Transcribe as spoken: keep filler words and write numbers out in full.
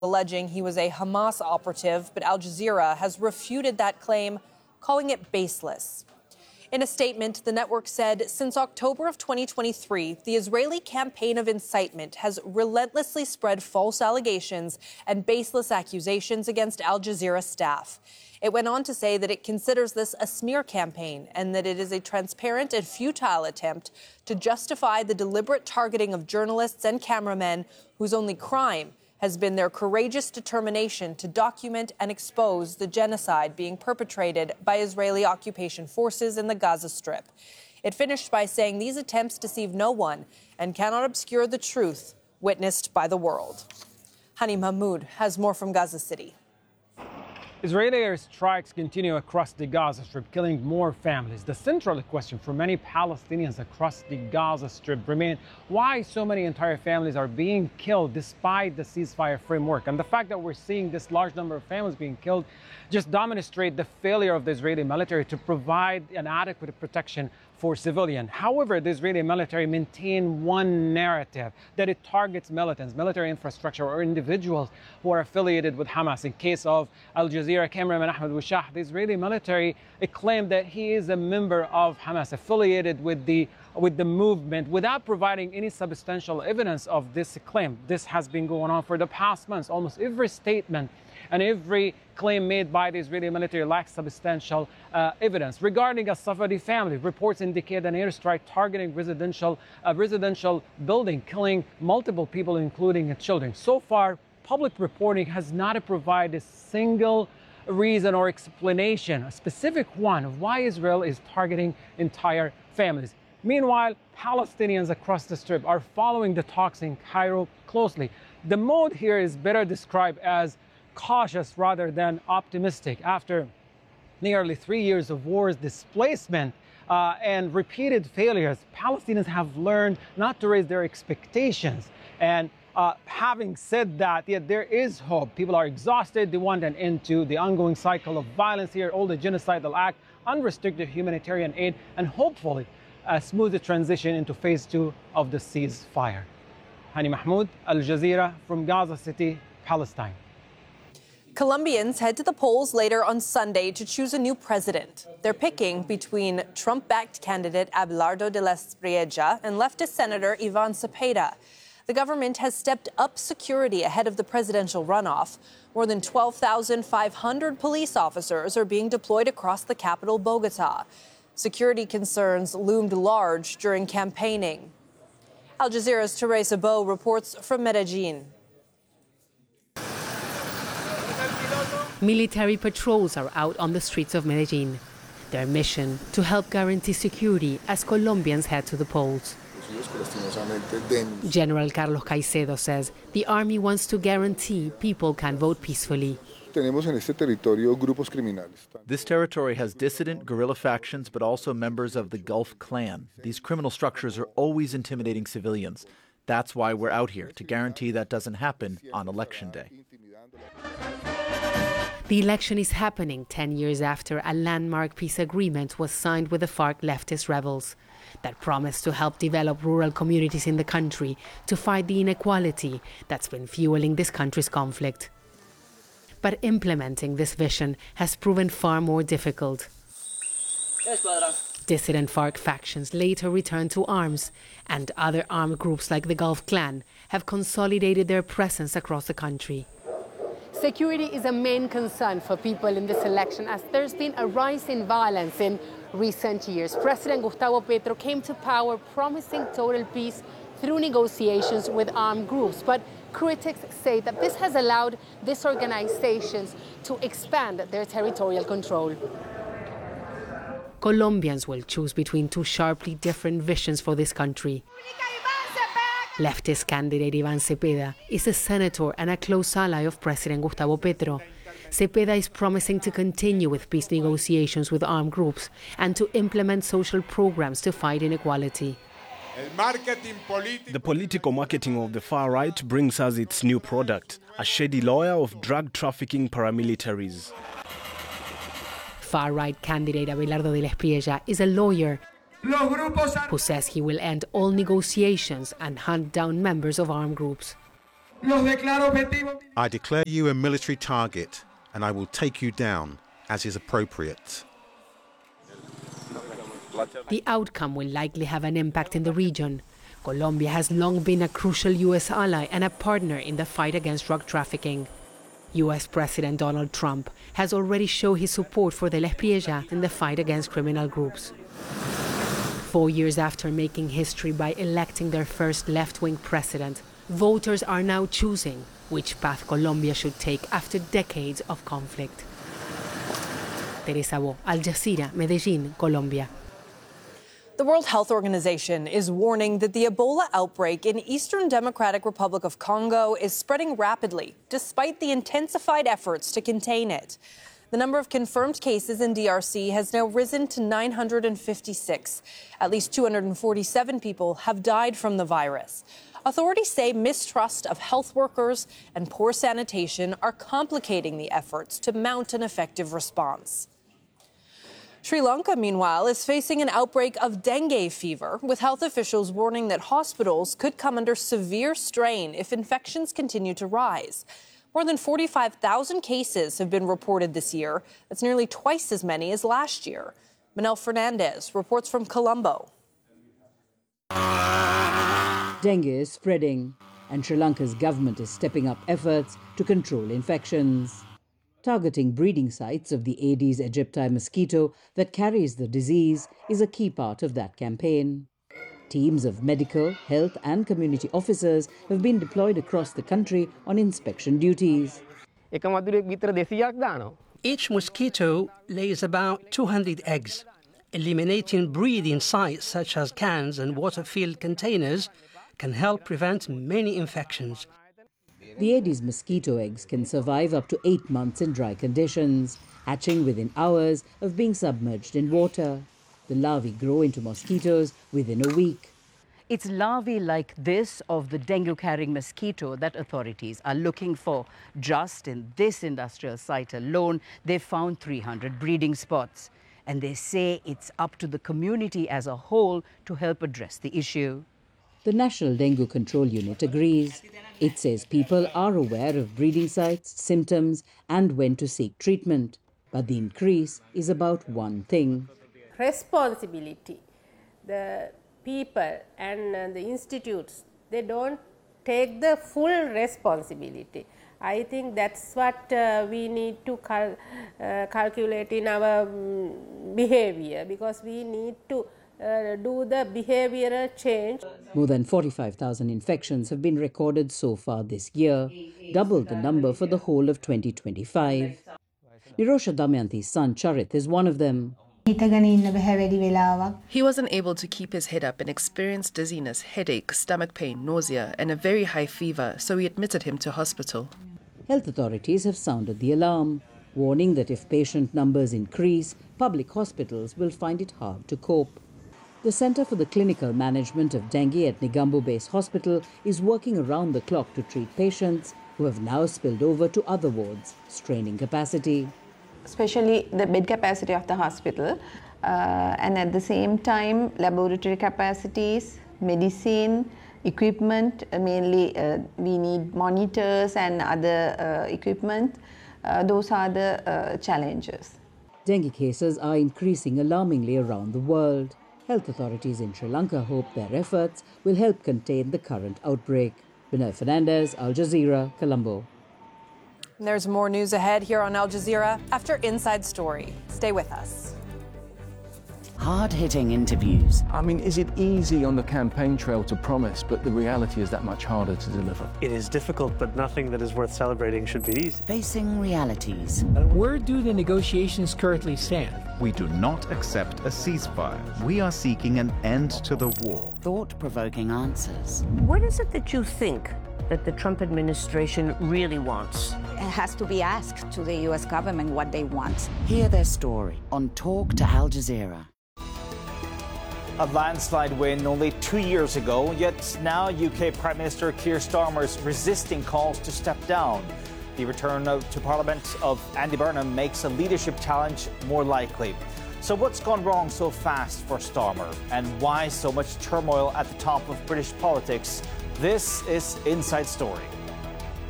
alleging he was a Hamas operative, but Al Jazeera has refuted that claim, calling it baseless. In a statement, the network said since October of twenty twenty-three, the Israeli campaign of incitement has relentlessly spread false allegations and baseless accusations against Al Jazeera staff. It went on to say that it considers this a smear campaign and that it is a transparent and futile attempt to justify the deliberate targeting of journalists and cameramen whose only crime has been their courageous determination to document and expose the genocide being perpetrated by Israeli occupation forces in the Gaza Strip. It finished by saying these attempts deceive no one and cannot obscure the truth witnessed by the world. Hani Mahmoud has more from Gaza City. Israeli airstrikes continue across the Gaza Strip, killing more families. The central question for many Palestinians across the Gaza Strip remains why so many entire families are being killed despite the ceasefire framework. And the fact that we're seeing this large number of families being killed just demonstrates the failure of the Israeli military to provide an adequate protection for civilians. However, the Israeli military maintain one narrative, that it targets militants, military infrastructure, or individuals who are affiliated with Hamas. In case of Al Jazeera cameraman Ahmed Wishah, the Israeli military claimed that he is a member of Hamas, affiliated with the with the movement, without providing any substantial evidence of this claim. This has been going on for the past months. Almost every statement and every claim made by the Israeli military lacks substantial uh, evidence. Regarding a Safadi family, reports indicate an airstrike targeting residential a residential building, killing multiple people, including children. So far, public reporting has not provided a single reason or explanation, a specific one, of why Israel is targeting entire families. Meanwhile, Palestinians across the Strip are following the talks in Cairo closely. The mood here is better described as cautious rather than optimistic. After nearly three years of wars, displacement, uh, and repeated failures, Palestinians have learned not to raise their expectations. And uh, having said that, yet there is hope. People are exhausted. They want an end to the ongoing cycle of violence here, all the genocidal act, unrestricted humanitarian aid, and hopefully a smooth transition into phase two of the ceasefire. Hani Mahmoud, Al Jazeera from Gaza City, Palestine. Colombians head to the polls later on Sunday to choose a new president. They're picking between Trump-backed candidate Abelardo de la Espriella and leftist Senator Ivan Cepeda. The government has stepped up security ahead of the presidential runoff. More than twelve thousand five hundred police officers are being deployed across the capital, Bogota. Security concerns loomed large during campaigning. Al Jazeera's Teresa Bo reports from Medellin. Military patrols are out on the streets of Medellin. Their mission to help guarantee security as Colombians head to the polls. General Carlos Caicedo says the army wants to guarantee people can vote peacefully. This territory has dissident guerrilla factions, but also members of the Gulf Clan. These criminal structures are always intimidating civilians. That's why we're out here, to guarantee that doesn't happen on Election Day. The election is happening ten years after a landmark peace agreement was signed with the FARC leftist rebels that promised to help develop rural communities in the country to fight the inequality that's been fueling this country's conflict. But implementing this vision has proven far more difficult. Dissident FARC factions later returned to arms, and other armed groups like the Gulf Clan have consolidated their presence across the country. Security is a main concern for people in this election, as there's been a rise in violence in recent years. President Gustavo Petro came to power promising total peace through negotiations with armed groups. But critics say that this has allowed these organizations to expand their territorial control. Colombians will choose between two sharply different visions for this country. Leftist candidate Ivan Cepeda is a senator and a close ally of President Gustavo Petro. Cepeda is promising to continue with peace negotiations with armed groups and to implement social programs to fight inequality. The political marketing of the far right brings us its new product, a shady lawyer of drug trafficking paramilitaries. Far-right candidate Abelardo de la Espriella is a lawyer who says he will end all negotiations and hunt down members of armed groups. I declare you a military target, and I will take you down, as is appropriate. The outcome will likely have an impact in the region. Colombia has long been a crucial U S ally and a partner in the fight against drug trafficking. U S President Donald Trump has already shown his support for the Les Priéjas in the fight against criminal groups. Four years after making history by electing their first left-wing president, voters are now choosing which path Colombia should take after decades of conflict. Teresa Bo, Al Jazeera, Medellín, Colombia. The World Health Organization is warning that the Ebola outbreak in Eastern Democratic Republic of Congo is spreading rapidly, despite the intensified efforts to contain it. The number of confirmed cases in D R C has now risen to nine hundred fifty-six. At least two hundred forty-seven people have died from the virus. Authorities say mistrust of health workers and poor sanitation are complicating the efforts to mount an effective response. Sri Lanka, meanwhile, is facing an outbreak of dengue fever, with health officials warning that hospitals could come under severe strain if infections continue to rise. More than forty-five thousand cases have been reported this year. That's nearly twice as many as last year. Manel Fernandez reports from Colombo. Dengue is spreading, and Sri Lanka's government is stepping up efforts to control infections. Targeting breeding sites of the Aedes aegypti mosquito that carries the disease is a key part of that campaign. Teams of medical, health and community officers have been deployed across the country on inspection duties. Each mosquito lays about two hundred eggs. Eliminating breeding sites such as cans and water-filled containers can help prevent many infections. The Aedes mosquito eggs can survive up to eight months in dry conditions, hatching within hours of being submerged in water. The larvae grow into mosquitoes within a week. It's larvae like this of the dengue-carrying mosquito that authorities are looking for. Just in this industrial site alone, they found three hundred breeding spots. And they say it's up to the community as a whole to help address the issue. The National Dengue Control Unit agrees. It says people are aware of breeding sites, symptoms, and when to seek treatment. But the increase is about one thing. Responsibility. The people and uh, the institutes, they don't take the full responsibility. I think that's what uh, we need to cal uh, calculate in our um, behavior, because we need to uh, do the behavioral change. More than forty-five thousand infections have been recorded so far this year, double the number for the whole of twenty twenty-five. Nirosha Damayanti's son Charit is one of them. He wasn't able to keep his head up and experienced dizziness, headache, stomach pain, nausea, and a very high fever, so we admitted him to hospital. Health authorities have sounded the alarm, warning that if patient numbers increase, public hospitals will find it hard to cope. The Centre for the Clinical Management of Dengue at Negombo Base Hospital is working around the clock to treat patients who have now spilled over to other wards, straining capacity. Especially the bed capacity of the hospital, uh, and at the same time laboratory capacities, medicine, equipment, uh, mainly uh, we need monitors and other uh, equipment. Uh, those are the uh, challenges. Dengue cases are increasing alarmingly around the world. Health authorities in Sri Lanka hope their efforts will help contain the current outbreak. Manel Fernandez, Al Jazeera, Colombo. And there's more news ahead here on Al Jazeera after Inside Story. Stay with us. Hard-hitting interviews. I mean, is it easy on the campaign trail to promise, but the reality is that much harder to deliver? It is difficult, but nothing that is worth celebrating should be easy. Facing realities. Where do the negotiations currently stand? We do not accept a ceasefire. We are seeking an end to the war. Thought-provoking answers. What is it that you think that the Trump administration really wants? It has to be asked to the U S government what they want. Hear their story on Talk to Al Jazeera. A landslide win only two years ago, yet now U K Prime Minister Keir Starmer is resisting calls to step down. The return of, to Parliament of Andy Burnham makes a leadership challenge more likely. So what's gone wrong so fast for Starmer, and why so much turmoil at the top of British politics? This is Inside Story.